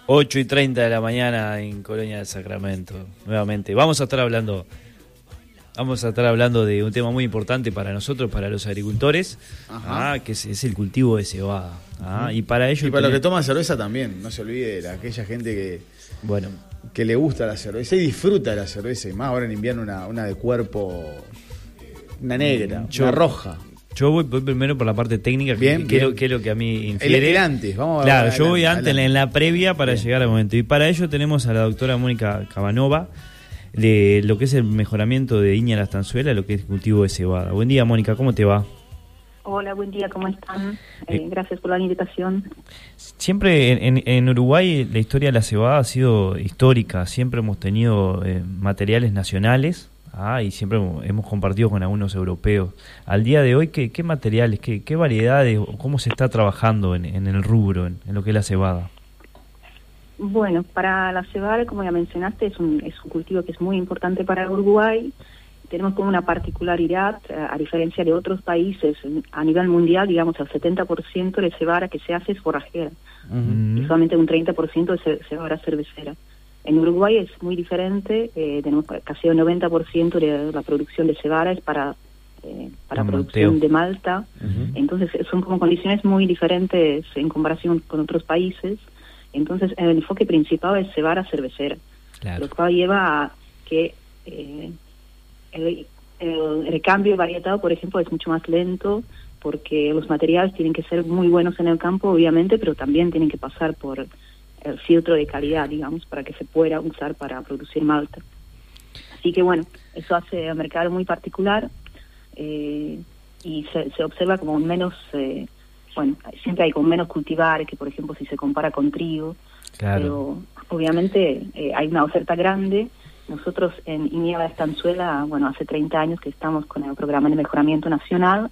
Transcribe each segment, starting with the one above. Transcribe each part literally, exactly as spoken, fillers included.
ocho y treinta de la mañana en Colonia del Sacramento. Nuevamente, vamos a estar hablando vamos a estar hablando de un tema muy importante para nosotros, para los agricultores, ah, que es, es el cultivo de cebada. Ah, uh-huh. Y para ello y para los que toman cerveza también, no se olvide de aquella gente que, bueno, que le gusta la cerveza y disfruta de la cerveza, y más ahora en invierno una, una de cuerpo, una negra, yo, una roja. Yo voy, voy primero por la parte técnica, bien, que, bien. Que, que es lo que a mí infiere. El, el antes, vamos a Claro, ver, yo voy adelante, antes, adelante. en la previa, para bien. llegar al momento. Y para ello tenemos a la doctora Mónica Cabanova, de lo que es el mejoramiento de Iña La Estanzuela, lo que es el cultivo de cebada. Buen día, Mónica, ¿cómo te va? Hola, buen día, ¿cómo están? Eh, eh, gracias por la invitación. Siempre en, en, en Uruguay la historia de la cebada ha sido histórica, siempre hemos tenido eh, materiales nacionales. Ah, y siempre hemos compartido con algunos europeos. Al día de hoy, ¿qué, qué materiales, qué, qué variedades, cómo se está trabajando en, en el rubro, en, en lo que es la cebada? Bueno, para la cebada, como ya mencionaste, es un, es un cultivo que es muy importante para Uruguay. Tenemos como una particularidad, a diferencia de otros países, a nivel mundial, digamos, el setenta por ciento de cebada que se hace es forrajera, uh-huh. y solamente un treinta por ciento de cebada cervecera. En Uruguay es muy diferente, eh, tenemos casi el noventa por ciento de la producción de cebada es para eh, para Un producción malteo. de malta, uh-huh. Entonces son como condiciones muy diferentes en comparación con otros países. Entonces el enfoque principal es cebada cervecera, claro. Lo cual lleva a que eh, el, el recambio varietado, por ejemplo, es mucho más lento, porque los materiales tienen que ser muy buenos en el campo, obviamente, pero también tienen que pasar por el filtro de calidad, digamos, para que se pueda usar para producir malta. Así que bueno, eso hace el mercado muy particular, eh, y se, se observa como menos, eh, bueno, siempre hay como menos cultivar que, por ejemplo, si se compara con trigo, claro. Pero obviamente eh, hay una oferta grande. Nosotros en Iña La Estanzuela, bueno, hace treinta años que estamos con el programa de mejoramiento nacional,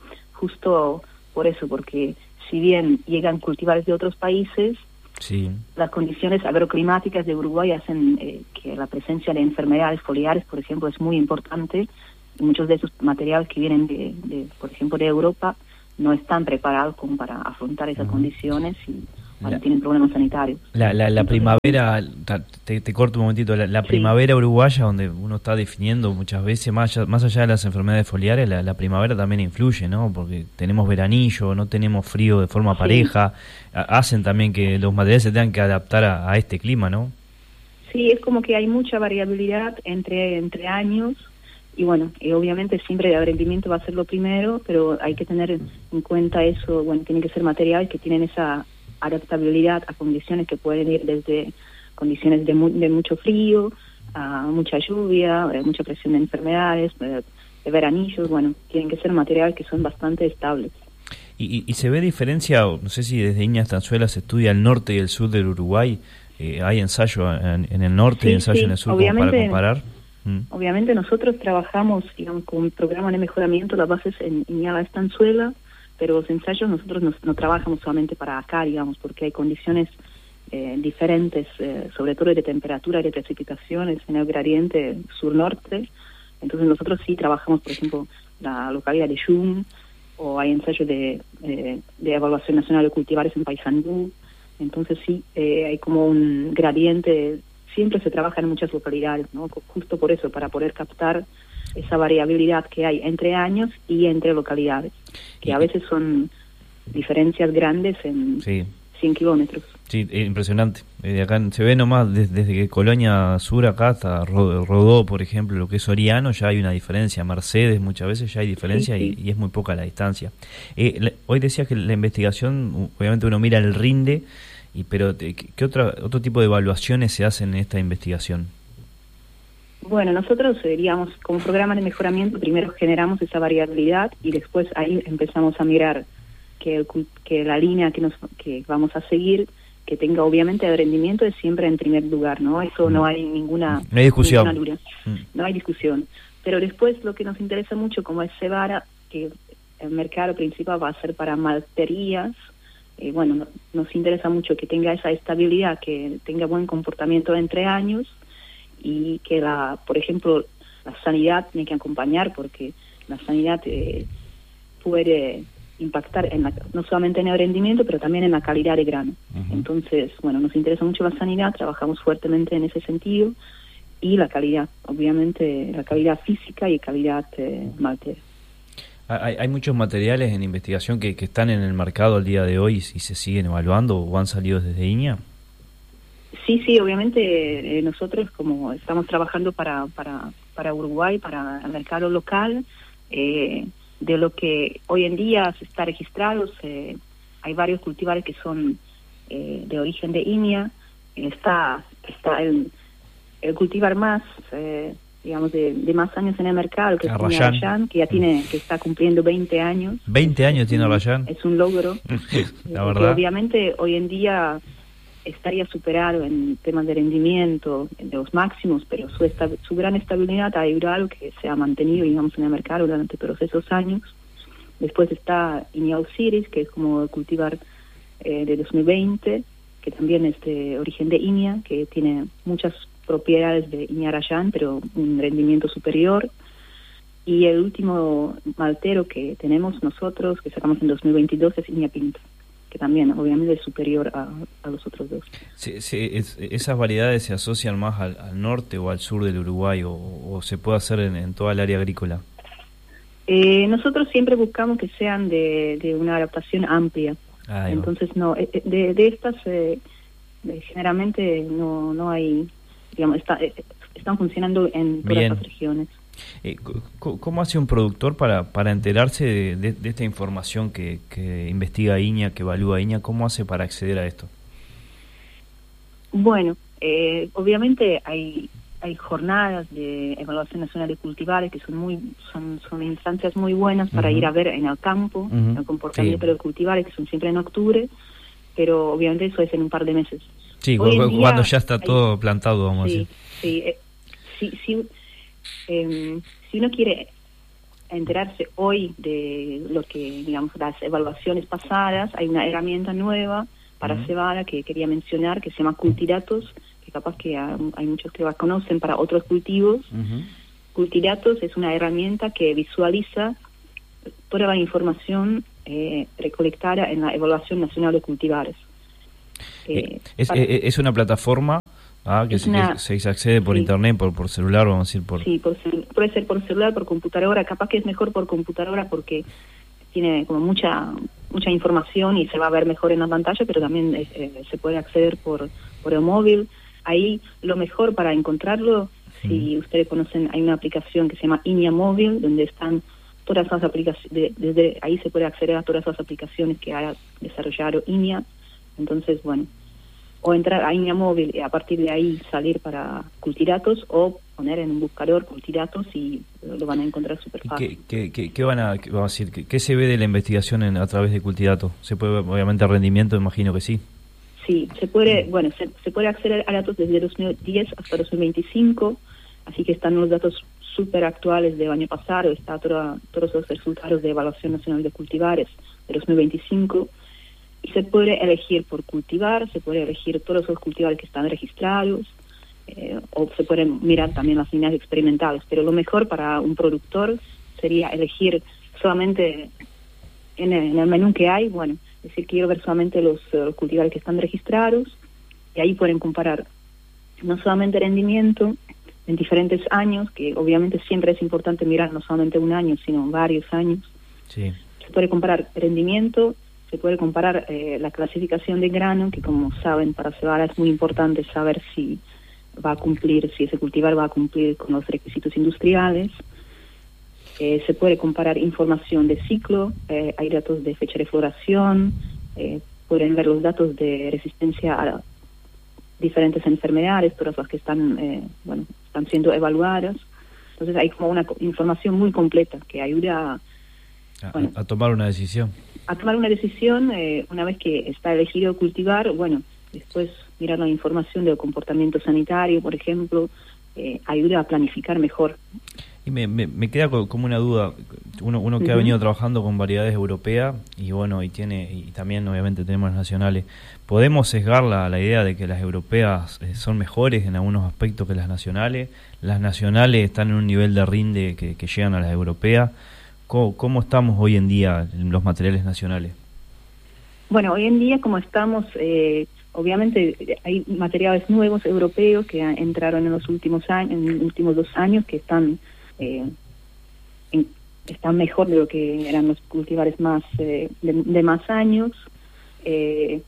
justo por eso, porque si bien llegan cultivares de otros países, sí. Las condiciones agroclimáticas de Uruguay hacen eh, que la presencia de enfermedades foliares, por ejemplo, es muy importante. Y muchos de esos materiales que vienen, de, de, por ejemplo, de Europa, no están preparados como para afrontar esas uh-huh. condiciones y bueno, tienen problemas sanitarios. La, la, la Entonces, primavera, te, te corto un momentito, la, la sí. primavera uruguaya, donde uno está definiendo muchas veces, más allá, más allá de las enfermedades foliares, la, la primavera también influye, ¿no? Porque tenemos veranillo, no tenemos frío de forma sí. pareja, hacen también que los materiales se tengan que adaptar a, a este clima, ¿no? Sí, es como que hay mucha variabilidad entre, entre años. Y bueno, y obviamente siempre el rendimiento va a ser lo primero, pero hay que tener en cuenta eso, bueno, tienen que ser materiales que tienen esa adaptabilidad a condiciones que pueden ir desde condiciones de, mu- de mucho frío, a mucha lluvia, eh, mucha presión de enfermedades, eh, de veranillos, bueno, tienen que ser materiales que son bastante estables. ¿Y, y, y se ve diferencia, no sé si desde Iña Estanzuela se estudia el norte y el sur del Uruguay? Eh, ¿Hay ensayo en, en el norte sí, y ensayo sí, en el sur como para comparar? Obviamente nosotros trabajamos, digamos, con un programa de mejoramiento, las bases en Iña La Estanzuela, pero los ensayos nosotros no, no trabajamos solamente para acá, digamos, porque hay condiciones eh, diferentes, eh, sobre todo de temperatura y de precipitaciones en el gradiente sur-norte. Entonces nosotros sí trabajamos, por ejemplo, la localidad de Yum, o hay ensayos de, eh, de evaluación nacional de cultivares en Paysandú. Entonces sí, eh, hay como un gradiente. Siempre se trabaja en muchas localidades, ¿no? Justo por eso, para poder captar esa variabilidad que hay entre años y entre localidades, que a veces son diferencias grandes en sí. cien kilómetros. Sí, impresionante. Eh, acá se ve nomás desde, desde que Colonia Sur acá hasta Rodó, por ejemplo, lo que es Oriano, ya hay una diferencia. Mercedes muchas veces ya hay diferencia sí, sí. Y, y es muy poca la distancia. Eh, la, hoy decías que la investigación, obviamente uno mira el rinde, y pero ¿qué otra, otro tipo de evaluaciones se hacen en esta investigación? Bueno, nosotros, digamos, como programa de mejoramiento, primero generamos esa variabilidad y después ahí empezamos a mirar que, el, que la línea que nos que vamos a seguir, que tenga obviamente el rendimiento es siempre en primer lugar, ¿no? Eso mm. no hay ninguna, no hay discusión. Ninguna mm. No hay discusión. Pero después lo que nos interesa mucho, como es cebada, que el mercado principal va a ser para malterías, eh, bueno, no, nos interesa mucho que tenga esa estabilidad, que tenga buen comportamiento entre años, y que la, por ejemplo, la sanidad tiene que acompañar, porque la sanidad eh, puede impactar en la, no solamente en el rendimiento, pero también en la calidad de grano. Uh-huh. Entonces, bueno, nos interesa mucho la sanidad, trabajamos fuertemente en ese sentido, y la calidad, obviamente, la calidad física y calidad eh, maltera. Hay, hay muchos materiales en investigación que, que están en el mercado al día de hoy y se siguen evaluando o han salido desde INIA. Sí, sí, obviamente eh, nosotros como estamos trabajando para para, para Uruguay, para el mercado local, eh, de lo que hoy en día se está registrado, eh, hay varios cultivares que son eh, de origen de INIA, está está el, el cultivar más, eh, digamos, de, de más años en el mercado, que es Arrayán, que ya tiene, que está cumpliendo veinte años. veinte años tiene Arrayán. Es un logro. La verdad. Obviamente hoy en día estaría superado en temas de rendimiento, de los máximos, pero su, esta, su gran estabilidad ha ayudado que se ha mantenido, digamos, en el mercado durante todos esos años. Después está INIA Osiris, que es como cultivar eh, de dos mil veinte, que también es de origen de INIA, que tiene muchas propiedades de INIA Arrayán, pero un rendimiento superior. Y el último maltero que tenemos nosotros, que sacamos en dos mil veintidós, es INIA Pinto, que también obviamente es superior a, a los otros dos. Sí, sí, es, ¿esas variedades se asocian más al, al norte o al sur del Uruguay o, o se puede hacer en, en toda el área agrícola? Eh, nosotros siempre buscamos que sean de, de una adaptación amplia. Ah, entonces no, de, de estas eh, generalmente no no hay, digamos, está, eh, están funcionando en todas Bien. las regiones. Eh, ¿Cómo hace un productor para, para enterarse de, de, de esta información que, que investiga INIA, que evalúa INIA? ¿Cómo hace para acceder a esto? Bueno, eh, obviamente hay hay jornadas de evaluación nacional de cultivares que son muy son son instancias muy buenas para uh-huh. ir a ver en el campo uh-huh. el comportamiento sí. de los cultivares, que son siempre en octubre, pero obviamente eso es en un par de meses. Sí, cuando, día, cuando ya está todo hay, plantado, vamos sí, a decir. Sí, eh, sí, sí. Eh, si uno quiere enterarse hoy de lo que, digamos, las evaluaciones pasadas, hay una herramienta nueva para uh-huh. cebada que quería mencionar, que se llama Cultidatos, que capaz que hay muchos que la conocen para otros cultivos. Uh-huh. Cultidatos es una herramienta que visualiza toda la información eh, recolectada en la Evaluación Nacional de Cultivares. Eh, es, para, es una plataforma Ah, que, se, una, que se accede por sí. internet, por por celular, vamos a decir. por Sí, por cel- puede ser por celular, por computadora, capaz que es mejor por computadora porque tiene como mucha mucha información y se va a ver mejor en la pantalla, pero también eh, se puede acceder por por el móvil. Ahí lo mejor para encontrarlo, mm. si ustedes conocen, hay una aplicación que se llama INIA Móvil, donde están todas las aplicaciones, de, desde ahí se puede acceder a todas las aplicaciones que ha desarrollado INIA. Entonces, bueno, o entrar a INIA Móvil y a partir de ahí salir para Cultidatos, o poner en un buscador Cultidatos y lo van a encontrar súper fácil. ¿Qué, qué, qué van a, qué vamos a decir? ¿Qué, ¿Qué se ve de la investigación en, a través de Cultidatos? ¿Se puede ver, obviamente, rendimiento? Imagino que sí. Sí, se puede, mm. bueno, se, se puede acceder a datos desde dos mil diez hasta dos mil veinticinco, así que están los datos súper actuales del año pasado, está toda, todos los resultados de Evaluación Nacional de Cultivares de dos mil veinticinco. Y se puede elegir por cultivar, se puede elegir todos los cultivares que están registrados, eh, o se pueden mirar también las líneas experimentales. Pero lo mejor para un productor sería elegir solamente en el, en el menú que hay, bueno, es decir, quiero ver solamente los, los cultivares que están registrados, y ahí pueden comparar no solamente rendimiento en diferentes años, que obviamente siempre es importante mirar no solamente un año, sino varios años. Sí. Se puede comparar rendimiento. Se puede comparar eh, la clasificación de grano, que como saben para cebada es muy importante saber si va a cumplir, si ese cultivar va a cumplir con los requisitos industriales. Eh, se puede comparar información de ciclo, eh, hay datos de fecha de floración, eh, pueden ver los datos de resistencia a diferentes enfermedades, todas las que están, eh, bueno, están siendo evaluadas. Entonces hay como una información muy completa que ayuda a A, bueno, a tomar una decisión. A tomar una decisión eh, una vez que está elegido cultivar, bueno, después mirar la información del comportamiento sanitario, por ejemplo, eh, ayuda a planificar mejor. Y me, me, me queda como una duda, uno, uno que uh-huh. ha venido trabajando con variedades europeas y bueno, y tiene y también obviamente tenemos las nacionales, ¿podemos sesgar la, la idea de que las europeas eh, son mejores en algunos aspectos que las nacionales? ¿Las nacionales están en un nivel de rinde que, que llegan a las europeas? ¿Cómo, cómo estamos hoy en día en los materiales nacionales? Bueno, hoy en día como estamos, eh, obviamente hay materiales nuevos europeos que entraron en los últimos años, en los últimos dos años, que están eh, en, están mejor de lo que eran los cultivares más eh, de, de más años. Eh,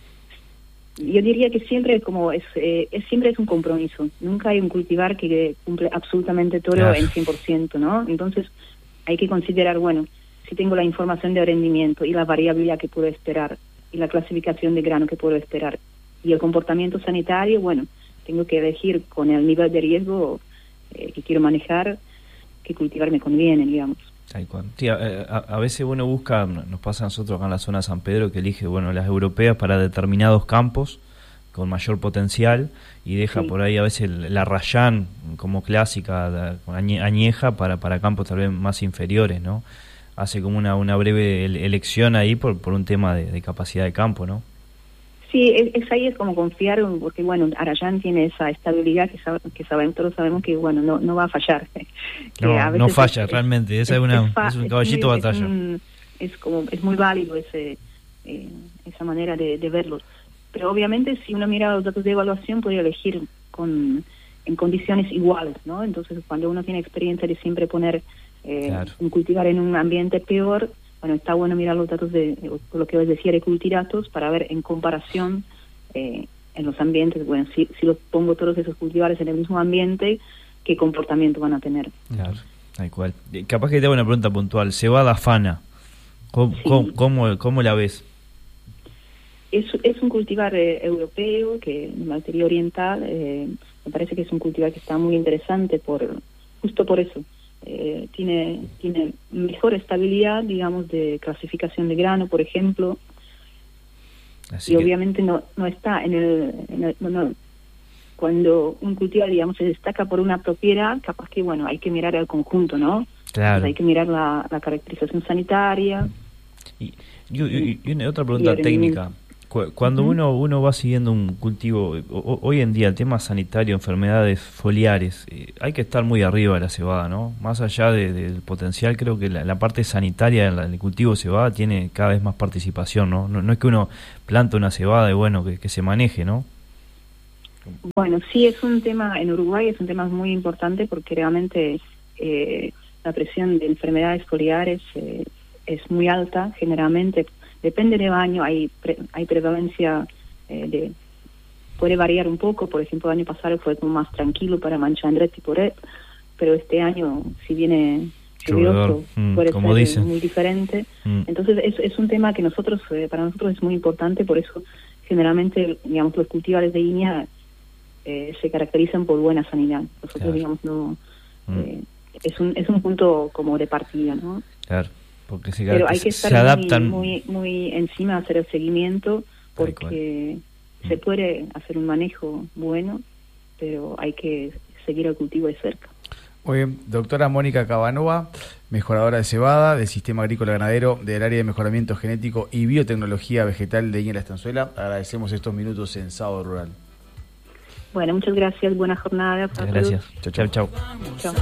yo diría que siempre como es, eh, es siempre es un compromiso. Nunca hay un cultivar que cumple absolutamente todo claro. en cien por ciento, ¿no? Entonces hay que considerar, bueno, si tengo la información de rendimiento y la variabilidad que puedo esperar y la clasificación de grano que puedo esperar y el comportamiento sanitario, bueno, tengo que elegir con el nivel de riesgo eh, que quiero manejar, qué cultivar me conviene, digamos. Sí, a, a, a veces uno busca, nos pasa a nosotros acá en la zona de San Pedro, que elige bueno las europeas para determinados campos con mayor potencial y deja sí. por ahí a veces la Rayán como clásica, la, añeja para, para campos tal vez más inferiores, ¿no? Hace como una, una breve elección ahí por, por un tema de, de capacidad de campo, ¿no? Sí, es, es ahí es como confiar, porque bueno, Arayán tiene esa estabilidad que, sabe, que sabemos, todos sabemos que bueno, no no va a fallar. Que no, a no falla es, realmente, esa es, es, una, es, fa, es un caballito es de batalla. Es, un, es, como, es muy válido ese eh, esa manera de, de verlo. Pero obviamente si uno mira los datos de evaluación puede elegir con en condiciones iguales, ¿no? Entonces cuando uno tiene experiencia de siempre poner eh, claro. un cultivar en un ambiente peor, bueno, está bueno mirar los datos de, lo que os decía, de cultivatos para ver en comparación eh, en los ambientes, bueno, si, si los pongo todos esos cultivares en el mismo ambiente, ¿qué comportamiento van a tener? Claro, tal cual. Capaz que te hago una pregunta puntual. Cebada Fana, ¿cómo, sí. cómo, cómo, cómo la ves? Es, es un cultivar eh, europeo, que de materia oriental, eh, me parece que es un cultivar que está muy interesante por justo por eso. Eh, tiene tiene mejor estabilidad, digamos, de clasificación de grano, por ejemplo. Así y que... obviamente no no está en el, en el no, no, cuando un cultivar, digamos, se destaca por una propiedad, capaz que, bueno, hay que mirar el conjunto, ¿no? Claro. Entonces hay que mirar la, la caracterización sanitaria. Y, y, y, y una, otra pregunta técnica. Cuando uh-huh. uno uno va siguiendo un cultivo, o, hoy en día el tema sanitario, enfermedades foliares, eh, hay que estar muy arriba de la cebada, ¿no? Más allá de, de, del potencial, creo que la, la parte sanitaria del cultivo de cebada tiene cada vez más participación, ¿no? No, no es que uno planta una cebada y bueno, que, que se maneje, ¿no? Bueno, sí, es un tema, en Uruguay es un tema muy importante porque realmente eh, la presión de enfermedades foliares eh, es muy alta, generalmente. Depende del año, hay pre, hay prevalencia eh, de puede variar un poco. Por ejemplo, el año pasado fue como más tranquilo para Mancha Andret y Poret, pero este año, si viene lluvioso, mm, puede ser dicen. muy diferente. Mm. Entonces, es, es un tema que nosotros eh, para nosotros es muy importante, por eso generalmente, digamos, los cultivares de viña eh, se caracterizan por buena sanidad. Nosotros, claro. digamos, no mm. eh, es un es un punto como de partida, ¿no? Claro. Porque se, pero hay que estar se adaptan muy, muy, muy encima de hacer el seguimiento, porque se puede hacer un manejo bueno, pero hay que seguir el cultivo de cerca. Muy bien, doctora Mónica Cabanova, mejoradora de cebada del Sistema Agrícola Ganadero del Área de Mejoramiento Genético y Biotecnología Vegetal de Viña La Estanzuela. Agradecemos estos minutos en Sábado Rural. Bueno, muchas gracias, buena jornada. Gracias, chao, chao. Chao.